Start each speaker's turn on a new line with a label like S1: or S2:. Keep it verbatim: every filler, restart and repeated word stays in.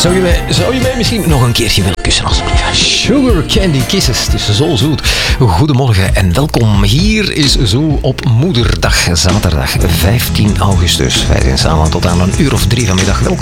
S1: Zou je, mij, zou je mij misschien nog een keertje willen kussen, alsjeblieft? Sugar Candy Kisses, het is zo zoet. Goedemorgen en welkom. Hier is Zo op Moederdag, zaterdag vijftien augustus. Wij zijn samen tot aan een uur of drie vanmiddag. Welkom.